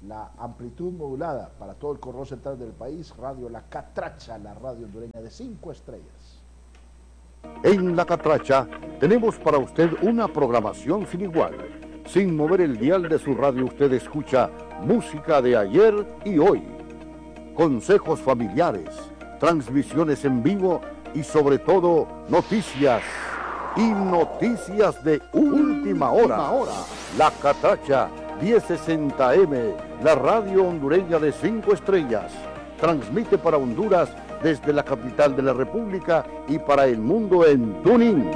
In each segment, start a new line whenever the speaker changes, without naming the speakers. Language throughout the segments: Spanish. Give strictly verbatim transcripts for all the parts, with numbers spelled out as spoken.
la amplitud modulada para todo el corredor central del país, Radio La Catracha, la radio hondureña de cinco estrellas.
En La Catracha tenemos para usted una programación sin igual. Sin mover el dial de su radio usted escucha música de ayer y hoy, consejos familiares, transmisiones en vivo y sobre todo noticias y noticias de última hora. La Catracha diez sesenta M, la radio hondureña de cinco estrellas, transmite para Honduras desde la capital de la República y para el mundo en TuneIn.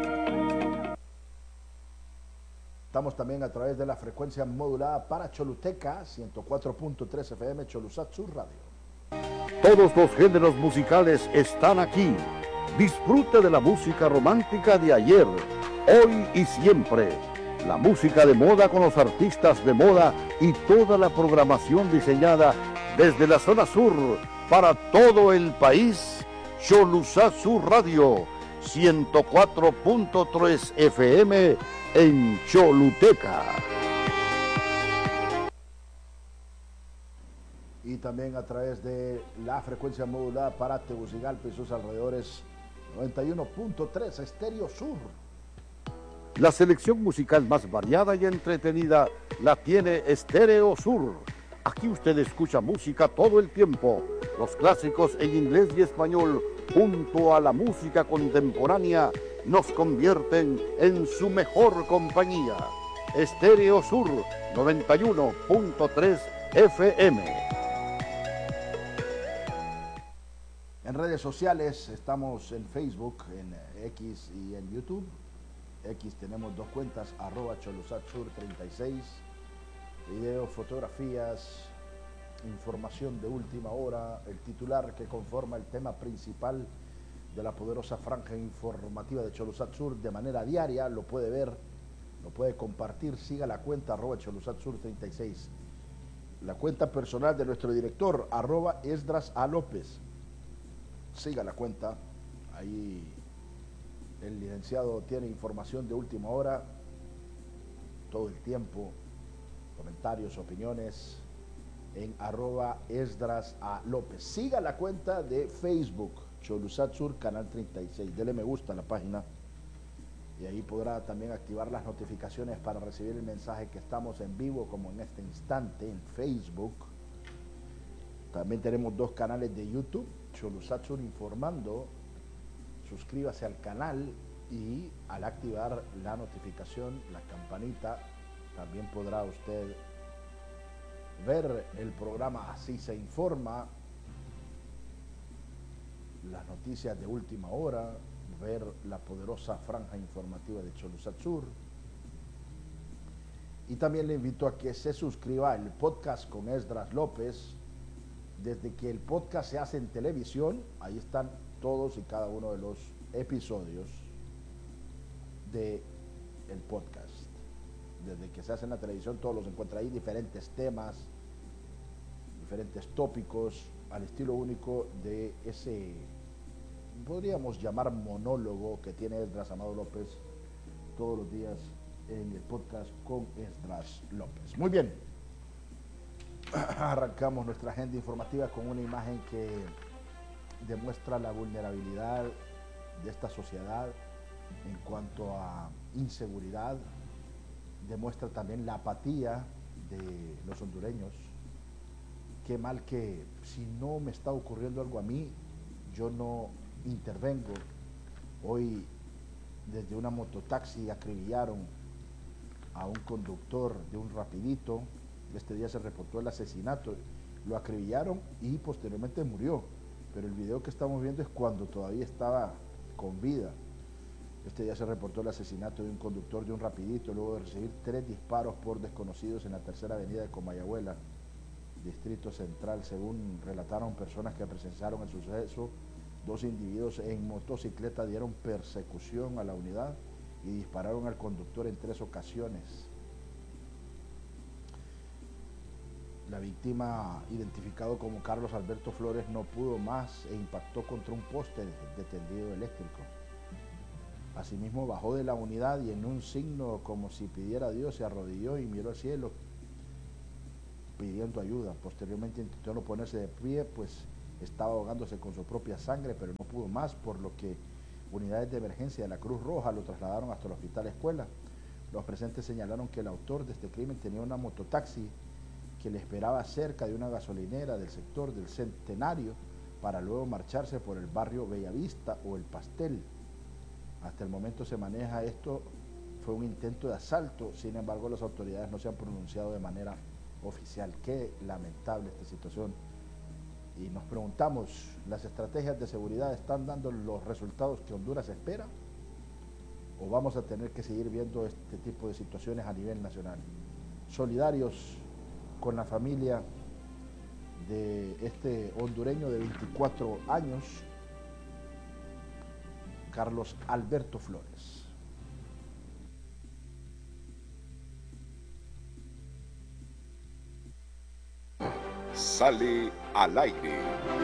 Estamos también a través de la frecuencia modulada para Choluteca, ciento cuatro punto tres F M, Cholusat Sur Radio.
Todos los géneros musicales están aquí. Disfrute de la música romántica de ayer, hoy y siempre. La música de moda con los artistas de moda y toda la programación diseñada desde la zona sur para todo el país. Cholusat Sur Radio, ciento cuatro punto tres F M en Choluteca.
Y también a través de la frecuencia modulada para Tegucigalpa y sus alrededores, noventa y uno punto tres Estéreo Sur.
La selección musical más variada y entretenida la tiene Estéreo Sur. Aquí usted escucha música todo el tiempo. Los clásicos en inglés y español, junto a la música contemporánea, nos convierten en su mejor compañía. Estéreo Sur, noventa y uno punto tres F M.
En redes sociales estamos en Facebook, en X y en YouTube. X tenemos dos cuentas, arroba Cholusat Sur treinta y seis, videos, fotografías, información de última hora, el titular que conforma el tema principal de la poderosa franja informativa de Cholusat Sur de manera diaria, lo puede ver, lo puede compartir, siga la cuenta arroba Cholusat Sur treinta y seis, la cuenta personal de nuestro director, arroba Esdras A. López, siga la cuenta, ahí el licenciado tiene información de última hora, todo el tiempo, comentarios, opiniones, en arroba Esdras A. López. Siga la cuenta de Facebook, Cholusat Sur, Canal treinta y seis. Dele me gusta a la página y ahí podrá también activar las notificaciones para recibir el mensaje que estamos en vivo, como en este instante, en Facebook. También tenemos dos canales de YouTube, Cholusat Sur Informando. Suscríbase al canal y al activar la notificación, la campanita, también podrá usted ver el programa Así se informa, las noticias de última hora, ver la poderosa franja informativa de Cholusat Sur. Y también le invito a que se suscriba al podcast con Esdras López. Desde que el podcast se hace en televisión, ahí están todos y cada uno de los episodios de el podcast. Desde que se hace en la televisión, todos los encuentra ahí, diferentes temas, diferentes tópicos, al estilo único de ese, podríamos llamar monólogo que tiene Esdras Amado López todos los días en el podcast con Esdras López. Muy bien, arrancamos nuestra agenda informativa con una imagen que demuestra la vulnerabilidad de esta sociedad en cuanto a inseguridad, demuestra también la apatía de los hondureños. Qué mal que si no me está ocurriendo algo a mí, yo no intervengo. Hoy desde una mototaxi acribillaron a un conductor de un rapidito. Este día se reportó el asesinato, lo acribillaron y posteriormente murió, pero el video que estamos viendo es cuando todavía estaba con vida. Este día se reportó el asesinato de un conductor de un rapidito luego de recibir tres disparos por desconocidos en la tercera avenida de Comayagüela, Distrito Central. Según relataron personas que presenciaron el suceso, dos individuos en motocicleta dieron persecución a la unidad y dispararon al conductor en tres ocasiones. La víctima, identificado como Carlos Alberto Flores, no pudo más e impactó contra un poste de tendido eléctrico. Asimismo, bajó de la unidad y en un signo como si pidiera a Dios, se arrodilló y miró al cielo, pidiendo ayuda. Posteriormente intentó no ponerse de pie, pues estaba ahogándose con su propia sangre, pero no pudo más, por lo que unidades de emergencia de la Cruz Roja lo trasladaron hasta el hospital escuela. Los presentes señalaron que el autor de este crimen tenía una mototaxi que le esperaba cerca de una gasolinera del sector del Centenario para luego marcharse por el barrio Bellavista o El Pastel. Hasta el momento se maneja esto, fue un intento de asalto, sin embargo las autoridades no se han pronunciado de manera oficial. Qué lamentable esta situación. Y nos preguntamos, ¿las estrategias de seguridad están dando los resultados que Honduras espera? ¿O vamos a tener que seguir viendo este tipo de situaciones a nivel nacional? Solidarios con la familia de este hondureño de veinticuatro años, Carlos Alberto Flores.
Sale al aire.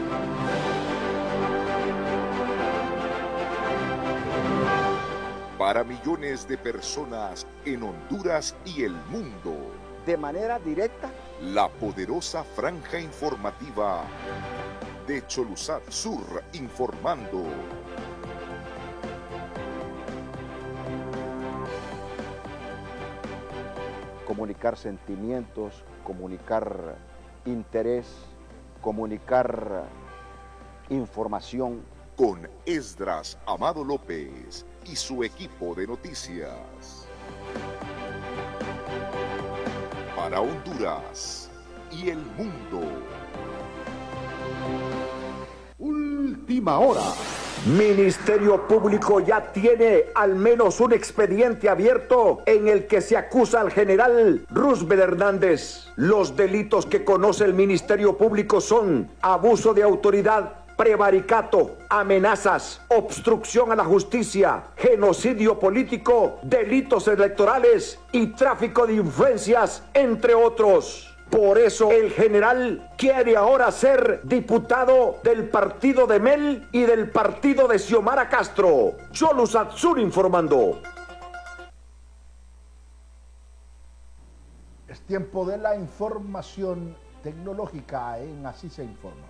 Para millones de personas en Honduras y el mundo.
De manera directa.
La poderosa franja informativa de Choluzat Sur informando.
Comunicar sentimientos, comunicar interés, comunicar información.
Con Esdras Amado López y su equipo de noticias. Para Honduras y el mundo.
Última hora.
Ministerio Público ya tiene al menos un expediente abierto en el que se acusa al general Roosevelt Hernández. Los delitos que conoce el Ministerio Público son abuso de autoridad, prevaricato, amenazas, obstrucción a la justicia, genocidio político, delitos electorales y tráfico de influencias, entre otros. Por eso el general quiere ahora ser diputado del partido de Mel y del partido de Xiomara Castro. Choluzat Sur informando.
Es tiempo de la información tecnológica en Así se informa.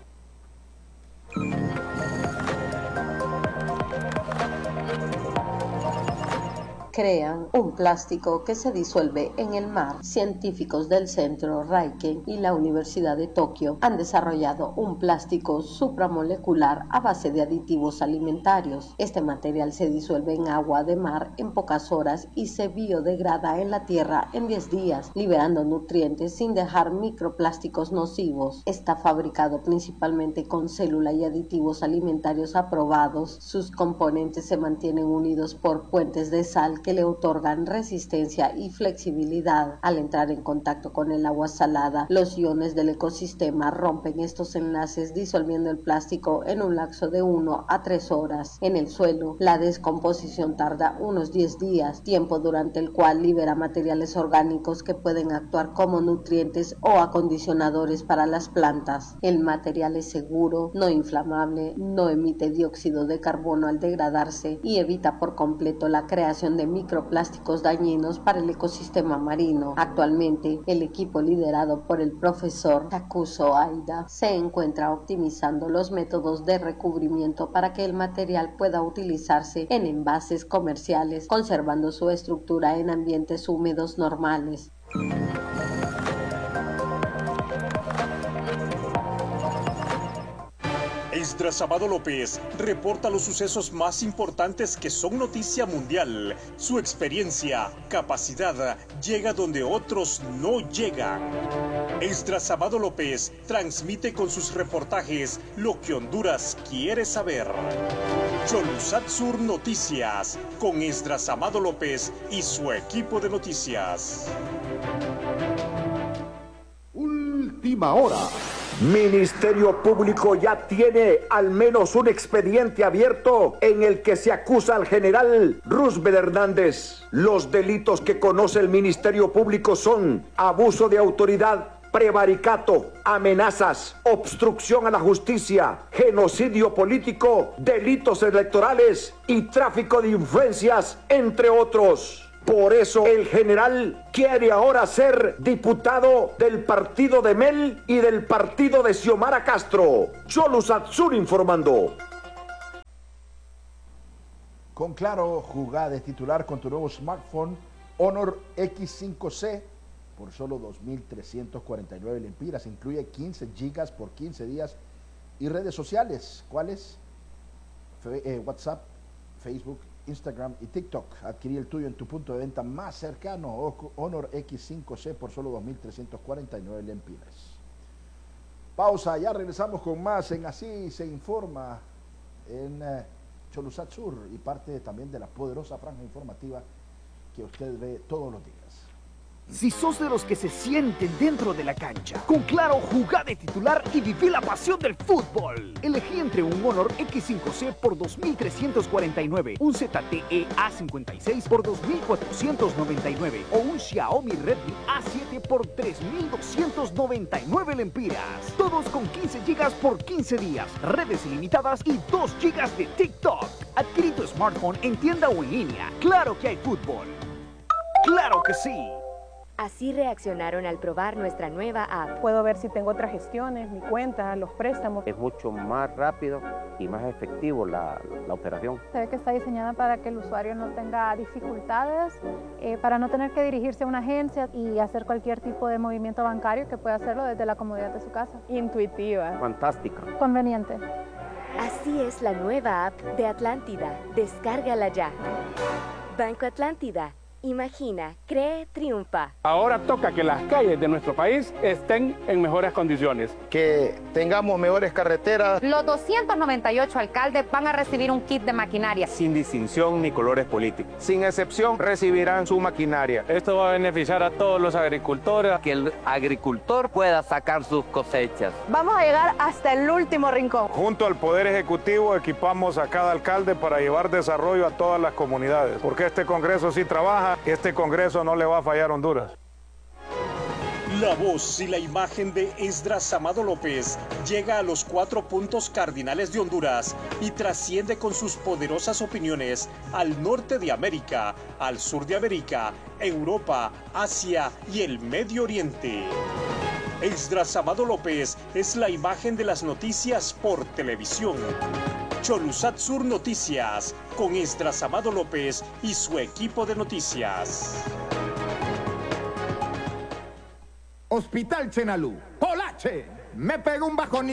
Crean un plástico que se disuelve en el mar. Científicos del Centro Raiken y la Universidad de Tokio han desarrollado un plástico supramolecular a base de aditivos alimentarios. Este material se disuelve en agua de mar en pocas horas y se biodegrada en la tierra en diez días, liberando nutrientes sin dejar microplásticos nocivos. Está fabricado principalmente con célula y aditivos alimentarios aprobados. Sus componentes se mantienen unidos por puentes de sal que le otorgan resistencia y flexibilidad. Al entrar en contacto con el agua salada, los iones del ecosistema rompen estos enlaces, disolviendo el plástico en un lapso de uno a tres horas. En el suelo, la descomposición tarda unos diez días, tiempo durante el cual libera materiales orgánicos que pueden actuar como nutrientes o acondicionadores para las plantas. El material es seguro, no inflamable, no emite dióxido de carbono al degradarse y evita por completo la creación de microplásticos dañinos para el ecosistema marino. Actualmente, el equipo liderado por el profesor Takuso Aida se encuentra optimizando los métodos de recubrimiento para que el material pueda utilizarse en envases comerciales, conservando su estructura en ambientes húmedos normales.
Esdras Amado López reporta los sucesos más importantes que son noticia mundial. Su experiencia, capacidad, llega donde otros no llegan. Esdras Amado López transmite con sus reportajes lo que Honduras quiere saber. Choluzat Sur Noticias, con Esdras Amado López y su equipo de noticias.
Última hora.
Ministerio Público ya tiene al menos un expediente abierto en el que se acusa al general Roosevelt Hernández. Los delitos que conoce el Ministerio Público son abuso de autoridad, prevaricato, amenazas, obstrucción a la justicia, genocidio político, delitos electorales y tráfico de influencias, entre otros. Por eso el general quiere ahora ser diputado del partido de Mel y del partido de Xiomara Castro. Cholu Satsur informando.
Con Claro, jugá de titular con tu nuevo smartphone Honor X cinco C por solo dos mil trescientos cuarenta y nueve lempiras. Incluye quince gigas por quince días y redes sociales. ¿Cuáles? Fe, eh, WhatsApp, Facebook, Instagram y TikTok. Adquirí el tuyo en tu punto de venta más cercano. Honor X cinco C por solo dos mil trescientos cuarenta y nueve lempiras. Pausa, ya regresamos con más en Así se informa en eh, Cholu Satsur y parte también de la poderosa franja informativa que usted ve todos los días.
Si sos de los que se sienten dentro de la cancha, con Claro, jugá de titular y viví la pasión del fútbol. Elegí entre un Honor X cinco C por dos mil trescientos cuarenta y nueve, un Z T E A cincuenta y seis por dos mil cuatrocientos noventa y nueve o un Xiaomi Redmi A siete por tres mil doscientos noventa y nueve lempiras. Todos con quince gigas por quince días, redes ilimitadas y dos gigas de TikTok. Adquirí tu smartphone en tienda o en línea. ¡Claro que hay fútbol! ¡Claro que sí!
Así reaccionaron al probar nuestra nueva app.
Puedo ver si tengo otras gestiones, mi cuenta, los préstamos.
Es mucho más rápido y más efectivo la, la operación.
Se ve que está diseñada para que el usuario no tenga dificultades, eh, para no tener que dirigirse a una agencia y hacer cualquier tipo de movimiento bancario, que pueda hacerlo desde la comodidad de su casa.
Intuitiva.
Fantástica.
Conveniente.
Así es la nueva app de Atlántida. Descárgala ya. Banco Atlántida. Imagina, cree, triunfa.
Ahora toca que las calles de nuestro país estén en mejores condiciones.
Que tengamos mejores carreteras.
Los doscientos noventa y ocho alcaldes van a recibir un kit de maquinaria.
Sin distinción ni colores políticos. Sin excepción, recibirán su maquinaria.
Esto va a beneficiar a todos los agricultores.
Que el agricultor pueda sacar sus cosechas.
Vamos a llegar hasta el último rincón.
Junto al Poder Ejecutivo equipamos a cada alcalde para llevar desarrollo a todas las comunidades. Porque este Congreso sí trabaja. Este Congreso no le va a fallar a Honduras.
La voz y la imagen de Esdras Amado López llega a los cuatro puntos cardinales de Honduras y trasciende con sus poderosas opiniones al norte de América, al sur de América, Europa, Asia y el Medio Oriente. Esdras Amado López es la imagen de las noticias por televisión. Cholu Satsur Noticias, con Esdras Amado López y su equipo de noticias.
Hospital Chenalú. Polache, me pegó un bajón.